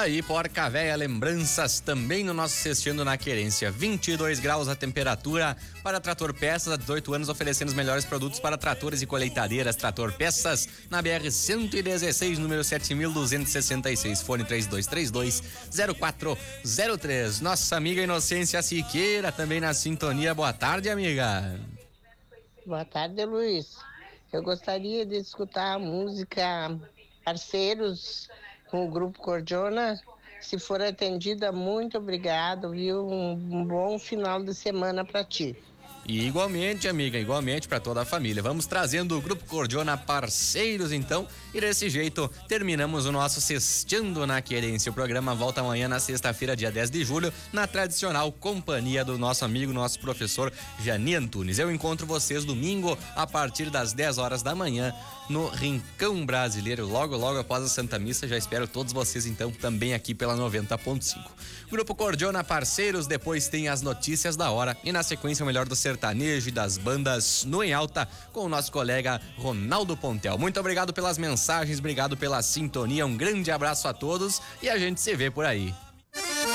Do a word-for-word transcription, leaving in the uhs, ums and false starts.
Aí, Porca Véia, lembranças também no nosso Cestiando na Querência. vinte e dois graus a temperatura para Trator Peças, há dezoito anos oferecendo os melhores produtos para tratores e colheitadeiras. Trator Peças, na B R cento e dezesseis, número sete mil duzentos e sessenta e seis, fone três dois três dois, zero quatro zero três. Nossa amiga Inocência Siqueira também na sintonia. Boa tarde, amiga. Boa tarde, Luiz. Eu gostaria de escutar a música Parceiros com o Grupo Cordiona. Se for atendida, muito obrigado, viu? Um, um bom final de semana para ti. E igualmente, amiga, igualmente para toda a família. Vamos trazendo o Grupo Cordiona Parceiros, então, e desse jeito terminamos o nosso Cestiando na Querência. O programa volta amanhã na sexta-feira, dia dez de julho, na tradicional companhia do nosso amigo, nosso professor Jani Antunes. Eu encontro vocês domingo a partir das dez horas da manhã no Rincão Brasileiro, logo, logo após a Santa Missa. Já espero todos vocês, então, também aqui pela noventa ponto cinco. Grupo Cordiona Parceiros, depois tem as notícias da hora e na sequência o melhor do sertanejo e das bandas no Em Alta com o nosso colega Ronaldo Pontel. Muito obrigado pelas mensagens, obrigado pela sintonia, um grande abraço a todos e a gente se vê por aí.